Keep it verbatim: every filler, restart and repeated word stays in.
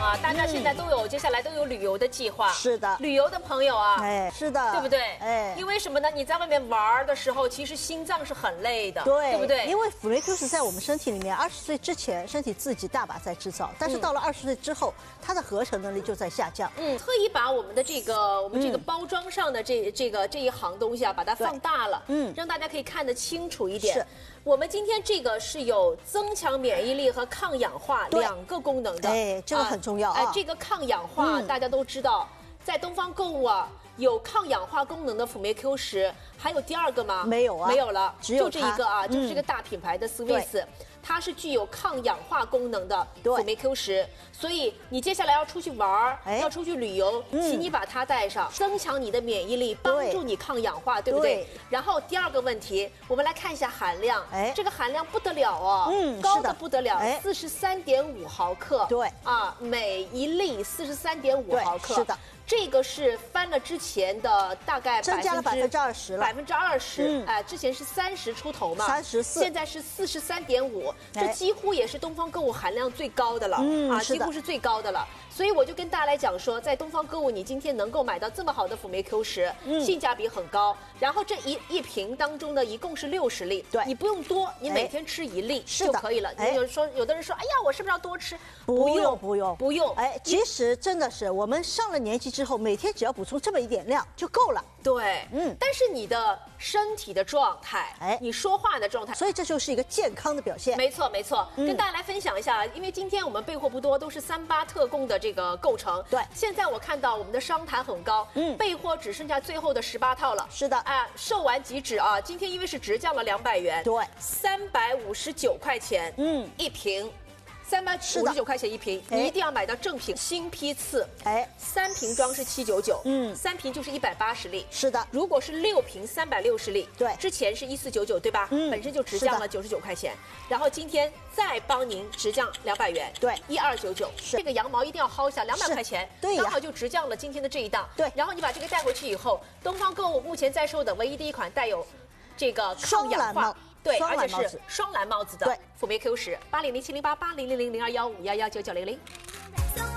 啊，大家现在都有、嗯、接下来都有旅游的计划。 是的， 旅游的朋友啊， 哎，是的， 对不对？ 哎， 因为什么呢？你在外面玩的时候，其实心脏是很累的， 对， 对不对？ 因为辅酶 Q 十在我们身体里面，二十岁之前身体自己大把在制造，但是到了二十岁之后，它的合成能力就在下降。 嗯，特意把我们的这个我们这个包装上的这、嗯、这个这一行东西啊，把它放大了，嗯，让大家可以看得清楚一点。是。我们今天这个是有增强免疫力和抗氧化两个功能的， 哎，这个很重要啊。 哎，这个抗氧化、嗯、大家都知道，在东方购物啊有抗氧化功能的辅酶 Q 十，还有第二个吗？ 没有啊， 没有了， 只有就这一个啊，嗯、就是这个大品牌的 Swiss。它是具有抗氧化功能的辅酶 Q 十，所以你接下来要出去玩，哎、要出去旅游，嗯、请你把它带上，增强你的免疫力，帮助你抗氧化，对不对？对。然后第二个问题，我们来看一下含量，哎，这个含量不得了哦，嗯，高的不得了，四十三点五毫克， 对， 啊，每一粒四十三点五毫克， 是的。 这个是翻了之前的大概增加了百分之二十了， 百分之二十，哎，之前是三十出头嘛， 三十四， 现在是四十三点五，这几乎也是东方购物含量最高的了， 嗯、 啊，几乎是最高的了。所以我就跟大家来讲说，在东方购物，你今天能够买到这么好的辅酶 Q 十，嗯，性价比很高。然后这一一瓶当中呢，一共是六十粒， 对， 你不用多，你每天吃一粒就可以了。 哎， 有说有的人说，哎呀，我是不是要多吃？ 不用不用不用。 哎，其实真的是我们上了年纪之后，每天只要补充这么一点量就够了。 对，嗯。但是你的身体的状态，哎，你说话的状态， 所以这就是一个健康的表现。 没错没错，嗯、跟大家来分享一下，因为今天我们备货不多，都是三八特供的这个构成。 对， 现在我看到我们的商谈很高，嗯，备货只剩下最后的十八套了。 是的， 哎、呃，售完即止啊！今天因为是直降了两百元， 对， 三百五十九块钱，嗯，一瓶。三百五十九块钱一瓶，你一定要买到正品新批次。哎，三瓶装是七九九，嗯，三瓶就是一百八十粒。 是的， 如果是六瓶三百六十粒， 对， 之前是一四九九，对吧？嗯，本身就直降了九十九块钱，然后今天再帮您直降两百元， 对， 一二九九。这个羊毛一定要薅下，两百块钱， 对， 刚好就直降了今天的这一档。 对， 然后你把这个带回去以后，东方购物目前在售的唯一的一款带有这个抗氧化。对，而且是双蓝帽子的辅酶 Q 十，八零零七零八八零零零零二幺五幺幺九九零零。